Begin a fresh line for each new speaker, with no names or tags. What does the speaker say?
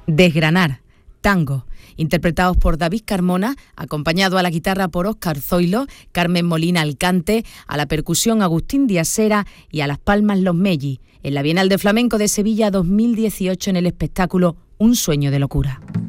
Desgranar, tango, interpretados por David Carmona, acompañado a la guitarra por Óscar Zoilo, Carmen Molina al cante, a la percusión Agustín Diasera y a las palmas Los Melli, en la Bienal de Flamenco de Sevilla 2018 en el espectáculo Un sueño de locura.